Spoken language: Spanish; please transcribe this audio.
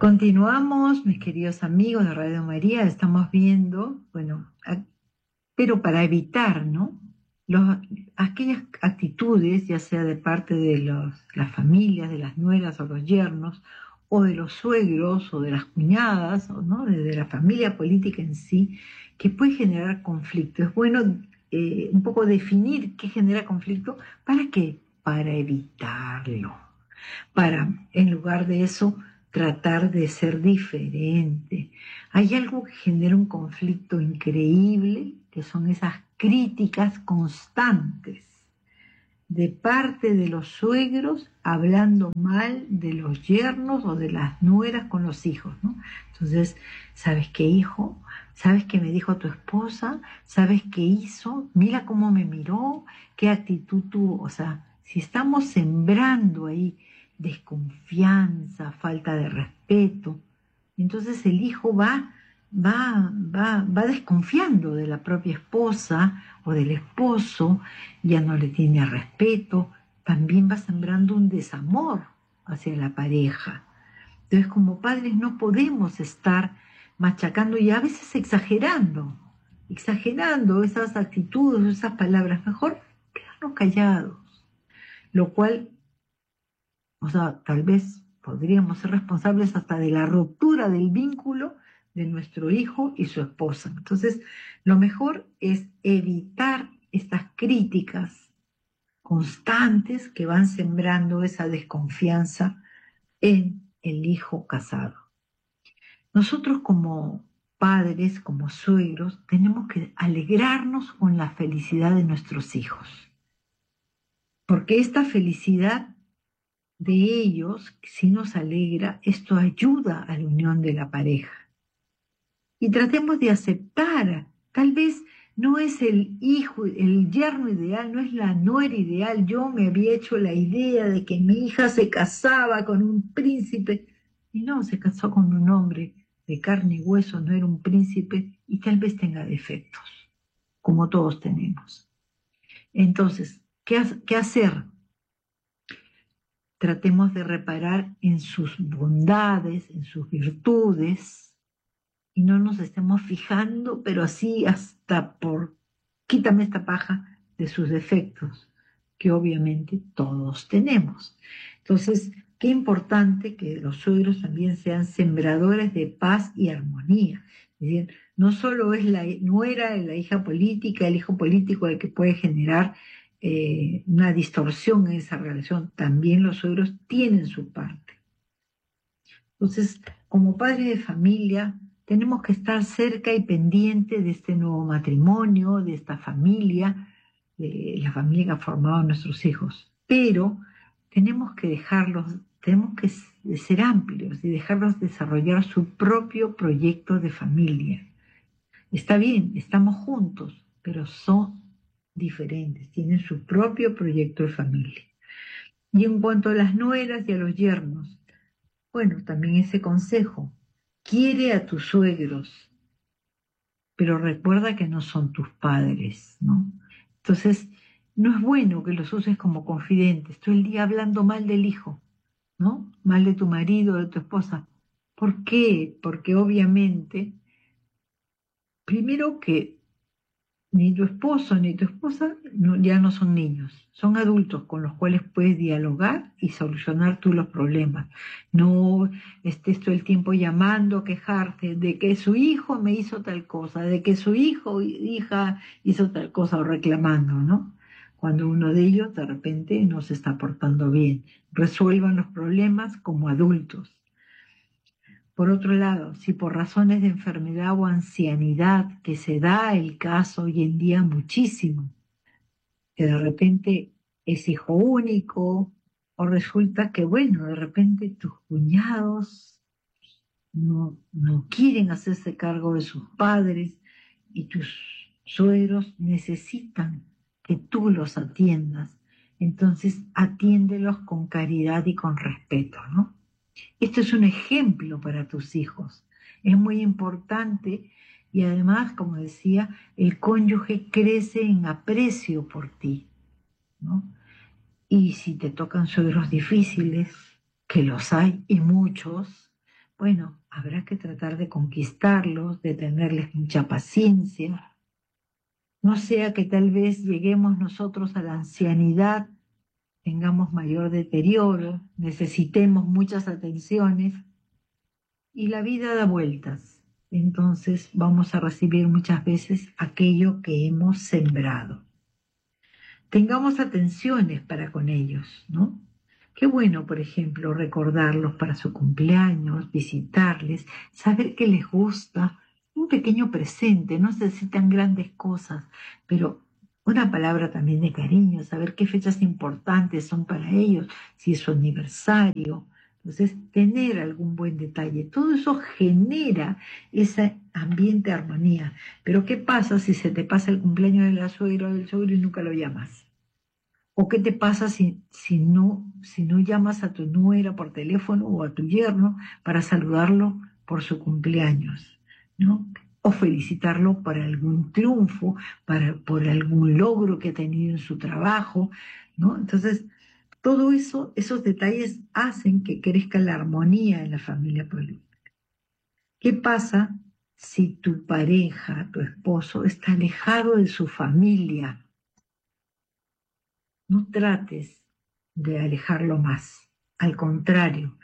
Continuamos, mis queridos amigos de Radio María, estamos viendo, pero para evitar, ¿no? Aquellas actitudes, ya sea de parte de las familias, de las nueras o los yernos, o de los suegros o de las cuñadas, ¿no? De la familia política en sí, que puede generar conflicto. Es bueno un poco definir qué genera conflicto. ¿Para qué? Para evitarlo. En lugar de eso, tratar de ser diferente. Hay algo que genera un conflicto increíble, que son esas críticas constantes de parte de los suegros hablando mal de los yernos o de las nueras con los hijos, ¿no? Entonces, ¿sabes qué, hijo? ¿Sabes qué me dijo tu esposa? ¿Sabes qué hizo? Mira cómo me miró, qué actitud tuvo. O sea, si estamos sembrando ahí desconfianza, falta de respeto, entonces el hijo va desconfiando de la propia esposa o del esposo, ya no le tiene respeto, también va sembrando un desamor hacia la pareja. Entonces, como padres no podemos estar machacando y a veces exagerando esas actitudes, esas palabras. Mejor quedarnos callados, lo cual, o sea, tal vez podríamos ser responsables hasta de la ruptura del vínculo de nuestro hijo y su esposa. Entonces, lo mejor es evitar estas críticas constantes que van sembrando esa desconfianza en el hijo casado. Nosotros como padres, como suegros, tenemos que alegrarnos con la felicidad de nuestros hijos, porque esta felicidad de ellos, si nos alegra, esto ayuda a la unión de la pareja. Y tratemos de aceptar, tal vez no es el hijo, el yerno ideal, no es la nuera ideal. Yo me había hecho la idea de que mi hija se casaba con un príncipe, y no, se casó con un hombre de carne y hueso, no era un príncipe, y tal vez tenga defectos, como todos tenemos. Entonces, ¿qué hacer? Tratemos de reparar en sus bondades, en sus virtudes, y no nos estemos fijando, pero así hasta quítame esta paja de sus defectos, que obviamente todos tenemos. Entonces, qué importante que los suegros también sean sembradores de paz y armonía. Es decir, no solo es la nuera, la hija política, el hijo político el que puede generar una distorsión en esa relación, también los suegros tienen su parte. Entonces, como padres de familia, tenemos que estar cerca y pendiente de este nuevo matrimonio, de esta familia, de la familia que ha formado nuestros hijos. Pero tenemos que ser amplios y dejarlos desarrollar su propio proyecto de familia. Está bien, estamos juntos, pero son diferentes, tienen su propio proyecto de familia. Y en cuanto a las nueras y a los yernos, bueno, también ese consejo, quiere a tus suegros, pero recuerda que no son tus padres, ¿no? Entonces, no es bueno que los uses como confidentes, todo el día hablando mal del hijo, ¿no? Mal de tu marido, de tu esposa. ¿Por qué? Porque obviamente, primero que ni tu esposo ni tu esposa ya no son niños, son adultos con los cuales puedes dialogar y solucionar tú los problemas. No estés todo el tiempo llamando, quejarte de que su hijo me hizo tal cosa, de que su hijo o hija hizo tal cosa o reclamando, ¿no? Cuando uno de ellos de repente no se está portando bien. Resuelvan los problemas como adultos. Por otro lado, si por razones de enfermedad o ancianidad, que se da el caso hoy en día muchísimo, que de repente es hijo único, o resulta que, bueno, de repente tus cuñados no quieren hacerse cargo de sus padres y tus suegros necesitan que tú los atiendas. Entonces, atiéndelos con caridad y con respeto, ¿no? Esto es un ejemplo para tus hijos. Es muy importante y además, como decía, el cónyuge crece en aprecio por ti, ¿no? Y si te tocan suegros difíciles, que los hay y muchos, bueno, habrá que tratar de conquistarlos, de tenerles mucha paciencia. No sea que tal vez lleguemos nosotros a la ancianidad, tengamos mayor deterioro, necesitemos muchas atenciones y la vida da vueltas. Entonces vamos a recibir muchas veces aquello que hemos sembrado. Tengamos atenciones para con ellos, ¿no? Qué bueno, por ejemplo, recordarlos para su cumpleaños, visitarles, saber qué les gusta, un pequeño presente, no necesitan grandes cosas, pero una palabra también de cariño, saber qué fechas importantes son para ellos, si es su aniversario. Entonces, tener algún buen detalle, todo eso genera ese ambiente de armonía. Pero ¿qué pasa si se te pasa el cumpleaños de la suegra o del suegro y nunca lo llamas? ¿O qué te pasa si no llamas a tu nuera por teléfono o a tu yerno para saludarlo por su cumpleaños, ¿no? O felicitarlo por algún triunfo, por algún logro que ha tenido en su trabajo, ¿no? Entonces, todo eso, esos detalles hacen que crezca la armonía en la familia política. ¿Qué pasa si tu pareja, tu esposo, está alejado de su familia? No trates de alejarlo más. Al contrario,